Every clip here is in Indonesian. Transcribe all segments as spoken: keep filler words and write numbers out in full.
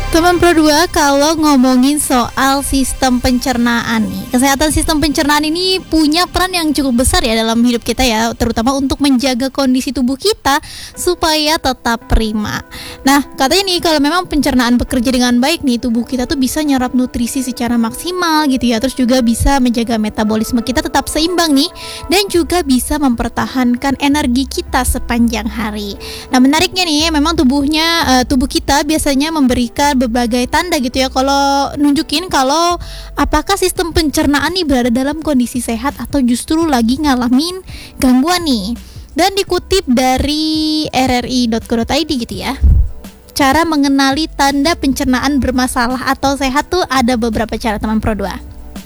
Teman Pro dua, kalau ngomongin soal sistem pencernaan nih, kesehatan sistem pencernaan ini punya peran yang cukup besar ya dalam hidup kita ya, terutama untuk menjaga kondisi tubuh kita supaya tetap prima. Nah, katanya nih kalau memang pencernaan bekerja dengan baik nih, tubuh kita tuh bisa nyerap nutrisi secara maksimal gitu ya, terus juga bisa menjaga metabolisme kita tetap seimbang nih, dan juga bisa mempertahankan energi kita sepanjang hari. Nah, menariknya nih, memang tubuhnya uh, tubuh kita biasanya memberikan berbagai tanda gitu ya, kalau nunjukin kalau apakah sistem pencernaan nih berada dalam kondisi sehat atau justru lagi ngalamin gangguan nih. Dan dikutip dari r r i dot co dot i d gitu ya, cara mengenali tanda pencernaan bermasalah atau sehat tuh ada beberapa cara teman Pro dua.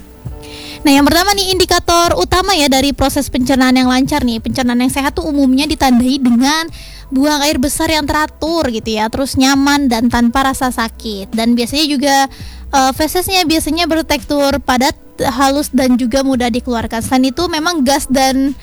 Nah, yang pertama nih, indikator utama ya dari proses pencernaan yang lancar nih, pencernaan yang sehat tuh umumnya ditandai dengan buang air besar yang teratur gitu ya, terus nyaman dan tanpa rasa sakit. Dan biasanya juga uh, fesesnya biasanya bertekstur padat, halus dan juga mudah dikeluarkan. Selain itu memang gas dan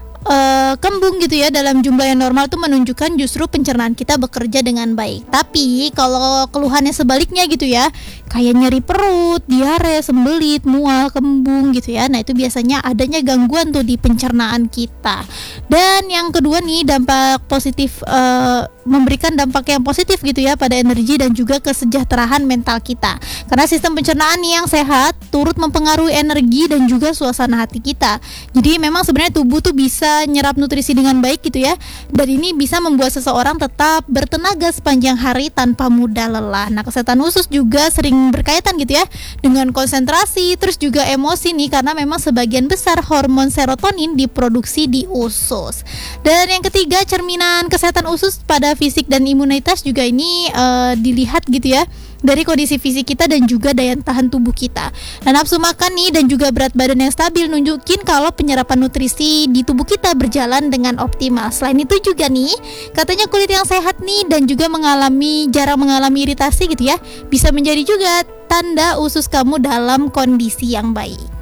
Uh, kembung gitu ya dalam jumlah yang normal tuh menunjukkan justru pencernaan kita bekerja dengan baik. Tapi kalau keluhannya sebaliknya gitu ya, kayak nyeri perut, diare, sembelit, mual, kembung gitu ya, nah itu biasanya adanya gangguan tuh di pencernaan kita. Dan yang kedua nih, dampak positif, uh, memberikan dampak yang positif gitu ya pada energi dan juga kesejahteraan mental kita. Karena sistem pencernaan yang sehat turut mempengaruhi energi dan juga suasana hati kita. Jadi memang sebenarnya tubuh tuh bisa nyerap nutrisi dengan baik gitu ya, dan ini bisa membuat seseorang tetap bertenaga sepanjang hari tanpa mudah lelah. Nah, kesehatan usus juga sering berkaitan gitu ya dengan konsentrasi, terus juga emosi nih, karena memang sebagian besar hormon serotonin diproduksi di usus. Dan yang ketiga, cerminan kesehatan usus pada fisik dan imunitas juga ini uh, dilihat gitu ya dari kondisi fisik kita dan juga daya tahan tubuh kita. Nah, nafsu makan nih dan juga berat badan yang stabil nunjukin kalau penyerapan nutrisi di tubuh kita berjalan dengan optimal. Selain itu juga nih, katanya kulit yang sehat nih dan juga mengalami jarang mengalami iritasi gitu ya, bisa menjadi juga tanda usus kamu dalam kondisi yang baik.